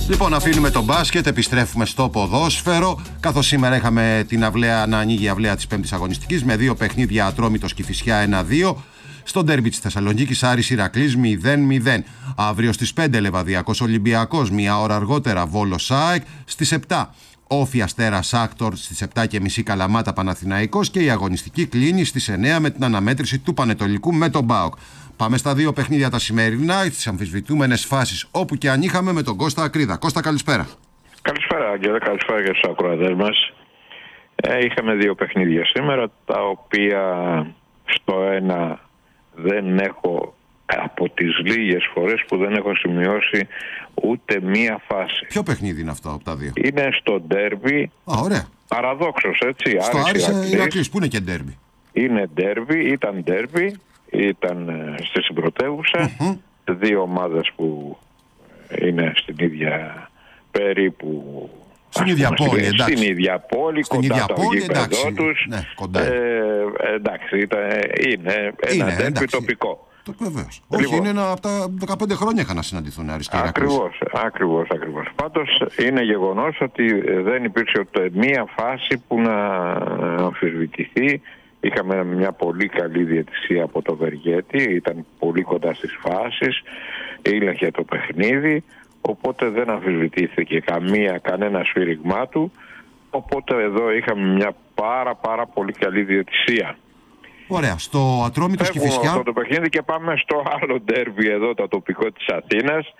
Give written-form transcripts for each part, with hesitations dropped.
Λοιπόν, αφήνουμε το μπάσκετ, επιστρέφουμε στο ποδόσφαιρο. Καθώς σήμερα είχαμε την αυλαία να ανοίγει η αυλαία της 5ης αγωνιστικής με 2 παιχνίδια, Ατρόμητος Κηφισιά 1-2. Στο ντέρμπι της Θεσσαλονίκης, Άρης Ηρακλής 0-0. Αύριο στις 5 Λεβαδιακός Ολυμπιακός, μία ώρα αργότερα Βόλος ΑΕΚ. Στις 7 Όφη Αστέρας Άκτορ, στις 7:30 Καλαμάτα Παναθηναϊκός και η αγωνιστική κλείνει στις 9 με την αναμέτρηση του Πανετολικού με τον ΠΑΟΚ. Πάμε στα 2 παιχνίδια τα σημερινά, στις αμφισβητούμενες φάσεις όπου και αν είχαμε με τον Κώστα Ακρίδα. Κώστα, καλησπέρα. Καλησπέρα, Άγγελε, καλησπέρα για τους ακροατές μας. Είχαμε 2 παιχνίδια σήμερα, τα οποία στο ένα δεν έχω, από τις λίγες φορές που δεν έχω σημειώσει ούτε μία φάση. Ποιο παιχνίδι είναι αυτό από τα 2? Είναι στο ντέρμπι. Ωραία. Παραδόξως, έτσι. Στο Άρης Ηρακλής, που είναι και ντέρμπι. Είναι ντέρμπι, ήταν ντέρμπι, ήταν στη συμπρωτεύουσα. 2 ομάδες που είναι στην ίδια περίπου. Στην ίδια πόλη, εντάξει. Στην ίδια πόλη, κοντά το γήπεδο τους. Ναι, κοντά. Εντάξει, είναι ένα ντέρμπι τοπικό. Βεβαίως. Όχι, είναι από τα 15 χρόνια είχαν να συναντηθούν Άρης και Ηρακλής. Ακριβώς. Πάντως είναι γεγονός ότι δεν υπήρξε ούτε μία φάση που να αμφισβητηθεί. Είχαμε μια πολύ καλή διαιτησία από το Βεργέτη, ήταν πολύ κοντά στις φάσεις, ήλεγχε το παιχνίδι, οπότε δεν αμφισβητήθηκε κανένα σφύριγμά του, οπότε εδώ είχαμε μια πάρα πολύ καλή διαιτησία. Ωραία, στο Ατρόμητος Κηφισιά. Αυτό το παιχνίδι και πάμε στο άλλο ντέρβι εδώ, το τοπικό της Αθήνας,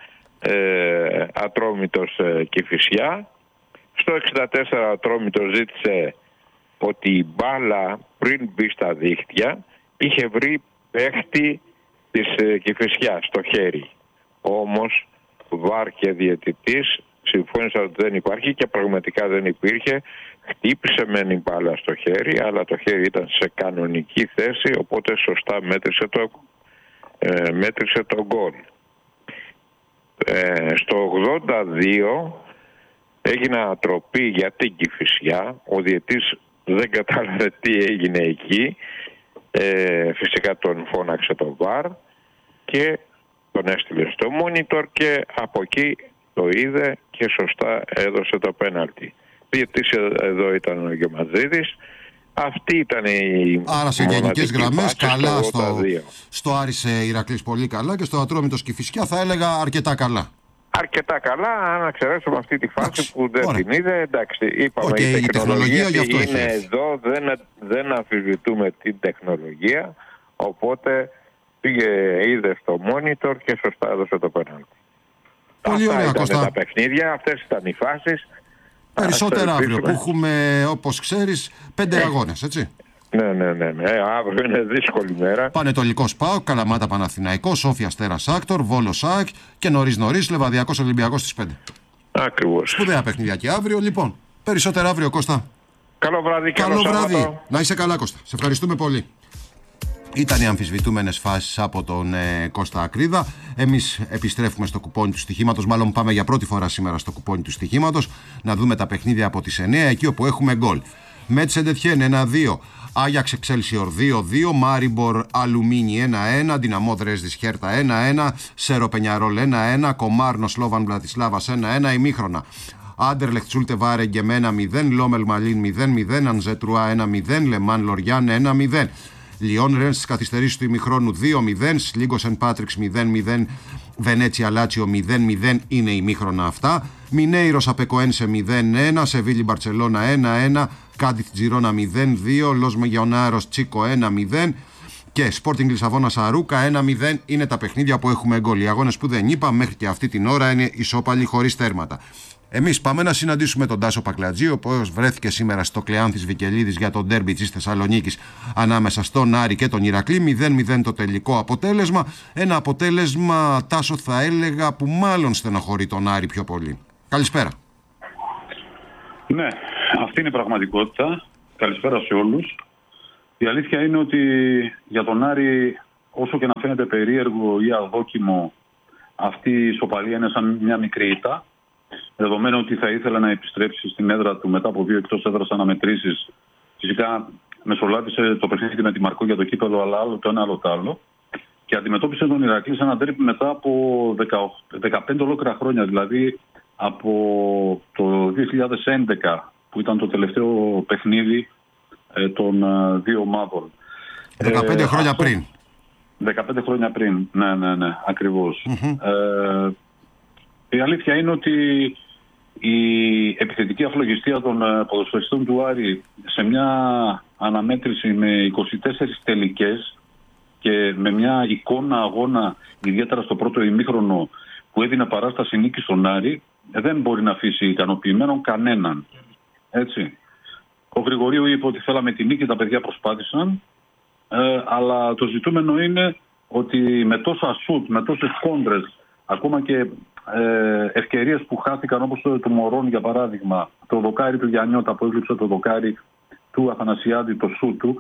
Ατρόμητος Κηφισιά. Στο 64 ο Ατρόμητος ζήτησε ότι η μπάλα πριν μπει στα δίχτυα είχε βρει παίχτη της Κηφισιάς στο χέρι. Όμως βάρ και διαιτητής συμφώνησαν ότι δεν υπάρχει και πραγματικά δεν υπήρχε. Χτύπησε μεν η μπάλα στο χέρι, αλλά το χέρι ήταν σε κανονική θέση, οπότε σωστά μέτρησε το γκολ. Στο 82 έγινε ανατροπή για την Κηφισιά. Ο διαιτής δεν κατάλαβε τι έγινε εκεί. Φυσικά τον φώναξε το βάρ και τον έστειλε στο monitor και από εκεί το είδε και σωστά έδωσε το πέναλτι. Διαιτής εδώ ήταν ο Γεωμαντζίδης. Αυτή ήταν η. Άρα σε γενικές γραμμές καλά στο Άρης Ηρακλής πολύ καλά και στο Ατρόμητος Κηφισιά θα έλεγα αρκετά καλά. Αρκετά καλά, αν εξαιρέσουμε αυτή τη φάση που δεν την είδε. Εντάξει, είπαμε η τεχνολογία γι' αυτό είναι εδώ, δεν αμφισβητούμε την τεχνολογία, οπότε είδε στο monitor και σωστά έδωσε το πέναλτι. Πολύ ωραία, Κώστα. Τα παιχνίδια, αυτές ήταν οι φάσεις. Περισσότερα αύριο που έχουμε, όπως ξέρεις, 5 αγώνες, έτσι. Ναι. Αύριο είναι δύσκολη μέρα. Πανετολικός ΠΑΟΚ, Καλαμάτα Παναθηναϊκός, Όφη Αστέρας Άκτορ, Βόλος ΑΕΚ και νωρίς Λεβαδιακός Ολυμπιακός στις 5. Ακριβώς. Σπουδαία παιχνίδια και αύριο. Λοιπόν, περισσότερα αύριο, Κώστα. Καλό βράδυ. Καλό βράδυ. Να είσαι καλά, Κώστα. Σε ευχαριστούμε πολύ. Ήταν οι αμφισβητούμενες φάσεις από τον Κώστα Ακρίδα. Εμείς επιστρέφουμε στο κουπόνι του στοιχήματος. Μάλλον πάμε για πρώτη φορά σήμερα στο κουπόνι του στοιχήματος. Να δούμε τα παιχνίδια από τις 9, εκεί όπου έχουμε γκολ. Μέτς Σεντετιέν 1-2. Άγιαξ Εξέλσιορ 2-2. Μάριμπορ Αλουμίνι 1-1. Δυναμό Δρέσδης Χέρτα 1-1. Σέρο Πενιαρόλ 1-1. Κομάρνο Σλόβαν Μπρατισλάβας 1-1. Ημίχρονα. Άντερλεχτ Τσούλτε Βάρεγκε 1-0. Λόμελ Μαλίν 0-0. Ανζετρουά 1-0. Λεμάν Λοριάν 1-0. Λιόν Ρεν στις καθυστερήσεις του ημιχρόνου 2-0. Σλίγκο Σεν Πάτριξ 0-0. Βενέτσια Λάτσιο 0-0. Είναι ημίχρονα αυτά. Μινέιρος Απεκοένσε 0-1. Σεβίλη Μπαρτσελώνα 1-1. Κάντιθ Τζιρόνα 0-2. Λος Μεγιονάρος Τσίκο 1-0. Και Sporting Λισαβόνα Σαρούκα 1-0. Είναι τα παιχνίδια που έχουμε γκολ. Οι αγώνες που δεν είπα μέχρι και αυτή την ώρα είναι ισόπαλοι χωρίς τέρματα. Εμείς πάμε να συναντήσουμε τον Τάσο Πακλατζή, ο οποίος βρέθηκε σήμερα στο Κλεάνθης Βικελίδης για τον ντέρμπι της Θεσσαλονίκης ανάμεσα στον Άρη και τον Ηρακλή. 0-0 το τελικό αποτέλεσμα. Ένα αποτέλεσμα, Τάσο, θα έλεγα που μάλλον στενοχωρεί τον Άρη πιο πολύ. Καλησπέρα. Ναι, αυτή είναι η πραγματικότητα. Καλησπέρα σε όλους. Η αλήθεια είναι ότι για τον Άρη, όσο και να φαίνεται περίεργο ή αδόκιμο, αυτή η ισοπαλία είναι σαν μια μικρή ήττα. Δεδομένου ότι θα ήθελε να επιστρέψει στην έδρα του μετά από 2 εκτός έδρας αναμετρήσεις. Φυσικά μεσολάβησε το παιχνίδι με τη Μαρκό για το κύπελλο, αλλά άλλο το ένα, άλλο το άλλο. Και αντιμετώπισε τον Ηρακλή σε ένα ντέρμπι μετά από 15 ολόκληρα χρόνια. Δηλαδή από το 2011 που ήταν το τελευταίο παιχνίδι των δύο ομάδων. 15 χρόνια πριν. 15 χρόνια πριν, ναι, ακριβώς. Η αλήθεια είναι ότι η επιθετική αφλογιστία των ποδοσφαιριστών του Άρη σε μια αναμέτρηση με 24 τελικές και με μια εικόνα αγώνα, ιδιαίτερα στο πρώτο ημίχρονο, που έδινε παράσταση νίκη στον Άρη, δεν μπορεί να αφήσει ικανοποιημένο κανέναν. Έτσι. Ο Γρηγορίου είπε ότι θέλαμε τη νίκη, τα παιδιά προσπάθησαν, αλλά το ζητούμενο είναι ότι με τόσα σουτ, με τόσες κόντρες, ακόμα και ευκαιρίες που χάθηκαν, όπως το Μωρόν για παράδειγμα, το δοκάρι του Γιαννιώτα που έβλειψε το δοκάρι του Αθανασιάδη, το σουτ του,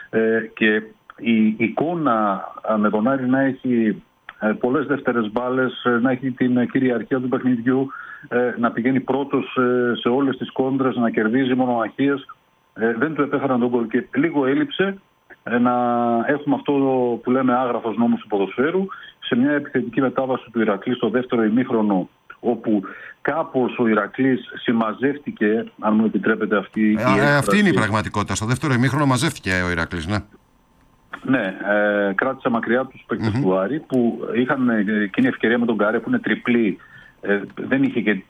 και η εικόνα με τον Άρη να έχει πολλές δεύτερες μπάλες, να έχει την κυριαρχία του παιχνιδιού, να πηγαίνει πρώτος σε όλες τις κόντρες, να κερδίζει μονομαχίες, δεν του επέφεραν τον γκολ και λίγο έλειψε να έχουμε αυτό που λέμε άγραφος νόμος του ποδοσφαίρου σε μια επιθετική μετάβαση του Ηρακλή στο δεύτερο ημίχρονο, όπου κάπως ο Ηρακλής συμμαζεύτηκε, αν μου επιτρέπετε αυτή αυτή είναι η πραγματικότητα. Στο δεύτερο ημίχρονο μαζεύτηκε ο Ηρακλής, ναι. Ναι, κράτησε μακριά τους παίκτες του Άρη που είχαν εκείνη ευκαιρία με τον Καρέ που είναι τριπλή. Δεν είχε και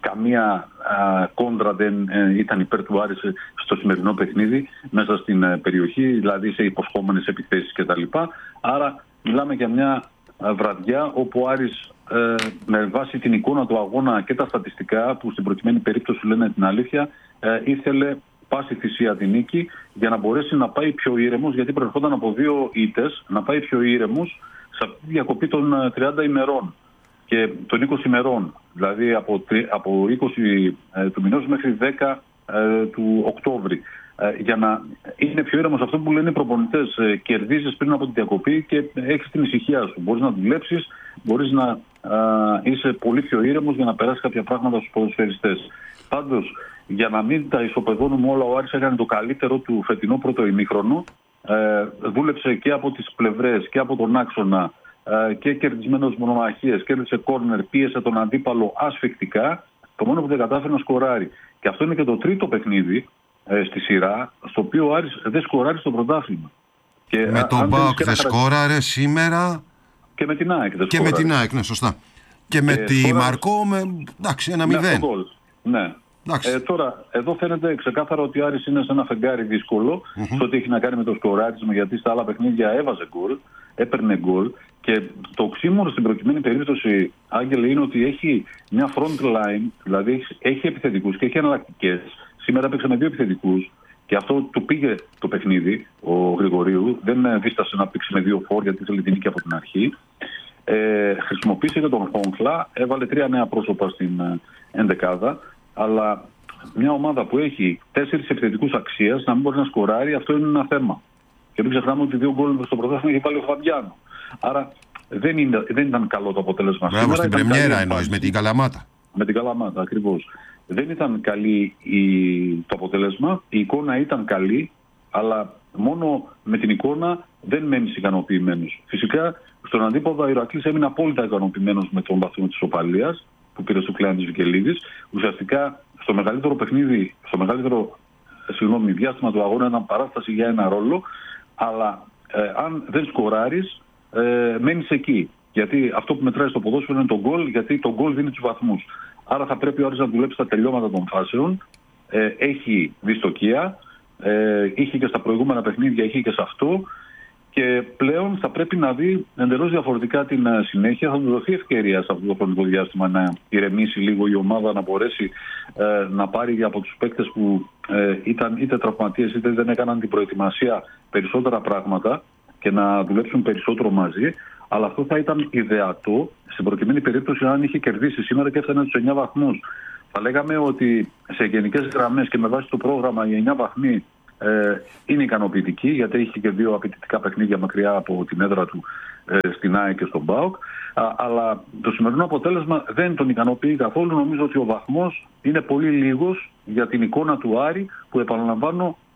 καμία κόντρα, δεν ήταν υπέρ του Άρη στο σημερινό παιχνίδι μέσα στην περιοχή, δηλαδή σε υποσχόμενες επιθέσεις κτλ. Άρα μιλάμε για μια βραδιά όπου ο Άρης με βάση την εικόνα του αγώνα και τα στατιστικά που στην προκειμένη περίπτωση λένε την αλήθεια, ήθελε πάση θυσία τη νίκη για να μπορέσει να πάει πιο ήρεμος, γιατί προερχόταν από 2 ήττες, να πάει πιο ήρεμος σε αυτή τη διακοπή των 30 ημερών και των 20 ημερών, δηλαδή από 20 του μηνός μέχρι 10 του Οκτώβρη. Για να είναι πιο ήρεμος, αυτό που λένε οι προπονητές, κερδίζεις πριν από τη διακοπή και έχεις την ησυχία σου. Μπορείς να δουλέψεις, μπορείς να είσαι πολύ πιο ήρεμος για να περάσεις κάποια πράγματα στους ποδοσφαιριστές. Πάντως, για να μην τα ισοπεδώνουμε όλα, ο Άρης έκανε το καλύτερο του φετινό πρώτο ημίχρονο. Δούλεψε και από τις πλευρές και από τον άξονα και κερδισμένος μονομαχίες, κέρδισε κόρνερ, πίεσε τον αντίπαλο ασφικτικά. Το μόνο που δεν κατάφερε να σκοράρει. Και αυτό είναι και το τρίτο παιχνίδι στη σειρά, στο οποίο ο Άρης δεν σκοράρει στο πρωτάθλημα. Με τον ΠΑΟΚ δεν σκόραρε σήμερα. Και με την ΑΕΚ δεν σκόραρε. Και με την ΑΕΚ, ναι, σωστά. Και με τη Μαρκό, εντάξει, 1-0. Ναι. Τώρα, εδώ φαίνεται ξεκάθαρα ότι ο Άρης είναι σε ένα φεγγάρι δύσκολο σε ό,τι έχει να κάνει με το σκοράρισμα, γιατί στα άλλα παιχνίδια έβαζε γκολ, έπαιρνε γκολ. Και το οξύμορο στην προκειμένη περίπτωση, Άγγελε, είναι ότι έχει μια front line, δηλαδή έχει επιθετικούς και έχει εναλλακτικές. Σήμερα έπαιξε με 2 επιθετικούς και αυτό του πήγε το παιχνίδι ο Γρηγορίου. Δεν δίστασε να παίξει με 2 φόρ, γιατί ήθελε την νίκη από την αρχή. Χρησιμοποίησε και τον Χόγκλα, έβαλε 3 νέα πρόσωπα στην ενδεκάδα. Αλλά μια ομάδα που έχει 4 επιθετικούς αξίας να μην μπορεί να σκοράρει, αυτό είναι ένα θέμα. Και μην ξεχνάμε ότι 2 γκολ στο πρωτάθλημα είχε βάλει ο Φαμπιάνο. Άρα δεν ήταν καλό το αποτέλεσμα. Μπράβο, στην πρεμιέρα εννοείς, με την Καλαμάτα. Με την Καλαμάτα, ακριβώς. Δεν ήταν καλή το αποτέλεσμα, η εικόνα ήταν καλή, αλλά μόνο με την εικόνα δεν μένεις ικανοποιημένος. Φυσικά, στον αντίποδα ο Ηρακλής έμεινε απόλυτα ικανοποιημένος με τον βαθμό της οπαλίας που πήρε στο Κλέαντης Βικελίδης. Ουσιαστικά στο μεγαλύτερο παιχνίδι, στο μεγαλύτερο διάστημα του αγώνα ήταν παράσταση για ένα ρόλο, αλλά αν δεν σκοράρεις, μένεις εκεί. Γιατί αυτό που μετράει στο ποδόσφαιρο είναι το γκολ, γιατί το γκολ δίνει τους βαθμούς. Άρα θα πρέπει ο Άρης να δουλέψει τα τελειώματα των φάσεων. Έχει δυστοκία, είχε και στα προηγούμενα παιχνίδια, είχε και σε αυτό. Και πλέον θα πρέπει να δει εντελώς διαφορετικά την συνέχεια. Θα του δοθεί ευκαιρία σε αυτό το χρονικό διάστημα να ηρεμήσει λίγο η ομάδα, να μπορέσει να πάρει από τους παίκτες που ήταν είτε τραυματίες είτε δεν έκαναν την προετοιμασία περισσότερα πράγματα και να δουλέψουν περισσότερο μαζί. Αλλά αυτό θα ήταν ιδεατό στην προκειμένη περίπτωση αν είχε κερδίσει σήμερα και έφτανε στους 9 βαθμούς. Θα λέγαμε ότι σε γενικές γραμμές και με βάση το πρόγραμμα οι 9 βαθμοί είναι ικανοποιητική, γιατί είχε και 2 απαιτητικά παιχνίδια μακριά από την έδρα του στην ΑΕΚ και στον ΠΑΟΚ. Αλλά το σημερινό αποτέλεσμα δεν τον ικανοποιεί καθόλου. Νομίζω ότι ο βαθμός είναι πολύ λίγος για την εικόνα του Άρη, που επαναλαμβάνω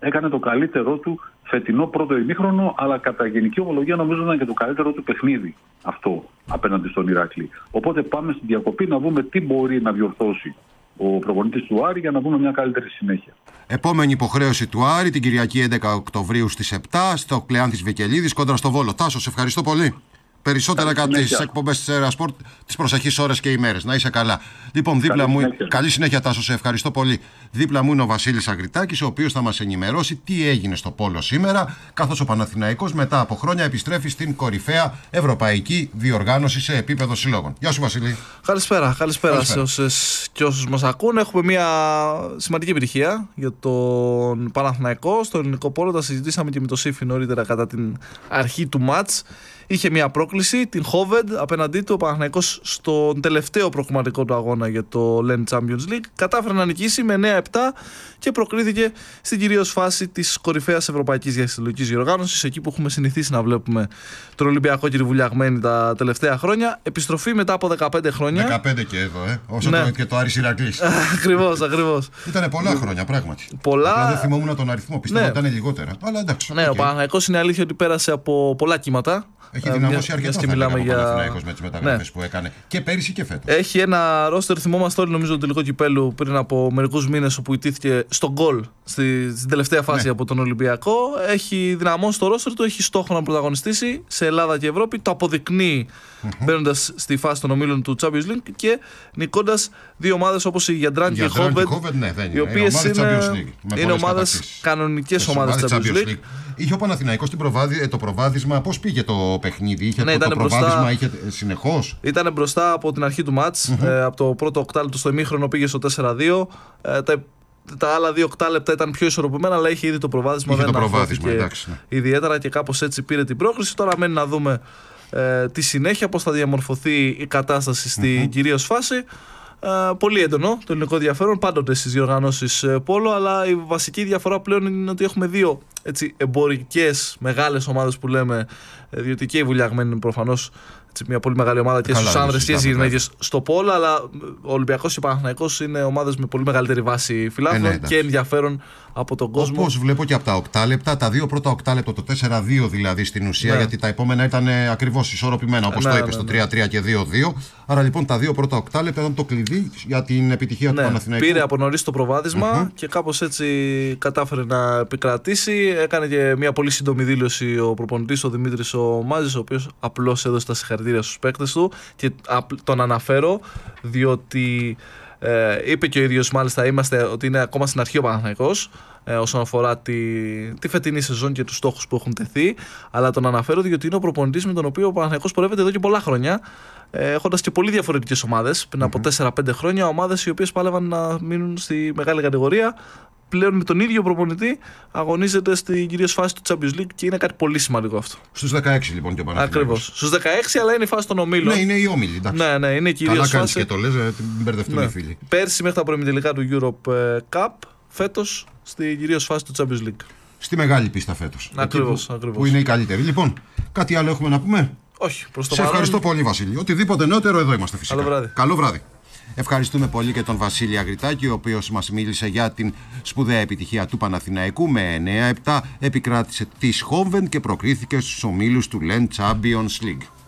έκανε το καλύτερό του φετινό πρώτο ημίχρονο, αλλά κατά γενική ομολογία νομίζω ήταν και το καλύτερό του παιχνίδι αυτό απέναντι στον Ηράκλη. Οπότε πάμε στην διακοπή να δούμε τι μπορεί να διορθώσει ο προπονητής του Άρη για να δούμε μια καλύτερη συνέχεια. Επόμενη υποχρέωση του Άρη την Κυριακή 11 Οκτωβρίου στις 7 στο Κλεάνθης Βικελίδης κόντρα στο Βόλο. Τάσο, σε ευχαριστώ πολύ. Περισσότερα κατά τις εκπομπές της Ερασπορτ τις προσεχείς ώρες και ημέρες. Να είσαι καλά. Λοιπόν, δίπλα μου. Καλή συνέχεια, Τάσο, σε ευχαριστώ πολύ. Δίπλα μου είναι ο Βασίλης Αγριτάκης, ο οποίος θα μας ενημερώσει τι έγινε στο Πόλο σήμερα, καθώς ο Παναθηναϊκός μετά από χρόνια επιστρέφει στην κορυφαία ευρωπαϊκή διοργάνωση σε επίπεδο συλλόγων. Γεια σου, Βασίλη. Καλησπέρα σε όσες και όσους μας ακούν. Έχουμε μια σημαντική επιτυχία για τον Παναθηναϊκό. Στο ελληνικό πόλο τα συζητήσαμε και με το Σύφη νωρίτερα κατά την αρχή του μάτς. Είχε μια πρόκληση, την Χόβεντ, απέναντί του ο Παναθηναϊκός στον τελευταίο προκριματικό του αγώνα για το LEN Champions League. Κατάφερε να νικήσει με 9-7 και προκρίθηκε στην κυρίως φάση της κορυφαίας ευρωπαϊκής διασυλλογικής διοργάνωσης, εκεί που έχουμε συνηθίσει να βλέπουμε τον Ολυμπιακό κυριβουλιαγμένη τα τελευταία χρόνια. Επιστροφή μετά από 15 χρόνια. 15 και εδώ, όσο ναι. Και το Άρης Ηρακλής. Ακριβώς. Ήτανε πολλά χρόνια, πράγματι. Απλά δεν θυμόμουν τον αριθμό, πιστεύω ότι ήταν λιγότερα. Αλλά εντάξει. Ναι, ο Παναθηναϊκός είναι αλήθεια ότι πέρασε από πολλά κύματα. Έχει δυναμώσει αρκετά ο Παναθηναϊκός με τις μεταγραφές που έκανε και πέρυσι και φέτος. Έχει ένα ρόστερ, θυμόμαστε όλοι νομίζω, το τελικό κυπέλου πριν από μερικούς μήνες, όπου ιτήθηκε στον γκολ στην τελευταία φάση από τον Ολυμπιακό. Έχει δυναμώσει το ρόστερ του, έχει στόχο να πρωταγωνιστήσει σε Ελλάδα και Ευρώπη. Το αποδεικνύει μπαίνοντας στη φάση των ομίλων του Champions League και νικώντας δύο ομάδες όπως η Γιαντράν και η Χόβεντ, οι οποίες είναι ομάδες, κανονικές ομάδες Champions League. Είχε ο Παναθηναϊκός το προβάδισμα, πώς πήγε το παιχνίδι, είχε το προβάδισμα, είχε συνεχώς. Ήταν μπροστά από την αρχή του μάτς, από το πρώτο οκτάλεπτο στο ημίχρονο πήγε στο 4-2. Τα άλλα 2 οκτάλεπτα ήταν πιο ισορροπημένα, αλλά είχε ήδη το προβάδισμα. Είχε το προβάδισμα, εντάξει. Ιδιαίτερα και κάπως έτσι πήρε την πρόκριση. Τώρα μένει να δούμε τη συνέχεια, πώς θα διαμορφωθεί η κατάσταση στην κυρίως φάση. Πολύ έντονο το ελληνικό ενδιαφέρον πάντοτε στις διοργανώσεις πόλο, αλλά η βασική διαφορά πλέον είναι ότι έχουμε δύο εμπορικές μεγάλες ομάδες που λέμε, διότι και η Βουλιαγμένη είναι προφανώς μια πολύ μεγάλη ομάδα και στους άνδρες και στις γυναίκες στο πόλο, αλλά ο Ολυμπιακός και ο Παναθηναϊκός είναι ομάδες με πολύ μεγαλύτερη βάση φιλάθλων και ενδιαφέρον από τον κόσμο. Όπως βλέπω και από τα οκτάλεπτα, τα δύο πρώτα οκτάλεπτα, το 4-2 δηλαδή στην ουσία, γιατί τα επόμενα ήταν ακριβώς ισορροπημένα, όπως το είπες, το 3-3 και 2-2. Άρα λοιπόν τα δύο πρώτα οκτάλεπτα ήταν το κλειδί για την επιτυχία του Παναθηναϊκού. Πήρε από νωρίς το προβάδισμα και κάπως έτσι κατάφερε να επικρατήσει. Έκανε και μια πολύ σύντομη δήλωση ο προπονητής, ο Δημήτρης ο Μάζης, ο οποίος απλώς έδωσε τα συγχαρητήρια στους παίκτες του και τον αναφέρω διότι είπε και ο ίδιος μάλιστα ότι είναι ακόμα στην αρχή ο Παναθηναϊκός όσον αφορά τη φετινή σεζόν και τους στόχους που έχουν τεθεί, αλλά τον αναφέρω διότι είναι ο προπονητής με τον οποίο ο Παναθηναϊκός πορεύεται εδώ και πολλά χρόνια, έχοντας και πολύ διαφορετικές ομάδες. Πριν από 4-5 χρόνια, ομάδες οι οποίες πάλευαν να μείνουν στη μεγάλη κατηγορία. Πλέον με τον ίδιο προπονητή αγωνίζεται στην κυρίως φάση του Champions League και είναι κάτι πολύ σημαντικό αυτό. Στους 16 λοιπόν και ο Παναθηναϊκός. Ακριβώς. Στους 16, αλλά είναι η φάση των ομίλων. Ναι, είναι η όμιλη. Ναι, είναι η κυρίως φάση. Καλά κάνεις και το λες, την μπερδευτούν οι φίλοι. Πέρσι μέχρι τα προημιτελικά του Europe Cup, φέτος στην κυρίως φάση του Champions League. Στη μεγάλη πίστα φέτος. Ακριβώς. Που είναι η καλύτερη. Λοιπόν, κάτι άλλο έχουμε να πούμε? Όχι, προς το Σε ευχαριστώ πολύ, Βασίλη. Οτιδήποτε νεότερο, εδώ είμαστε φυσικά. Καλό βράδυ. Ευχαριστούμε πολύ και τον Βασίλη Αγριτάκη, ο οποίος μας μίλησε για την σπουδαία επιτυχία του Παναθηναϊκού. Με 9-7 επικράτησε της Χόβεντ και προκρίθηκε στους ομίλους του LEN Champions League.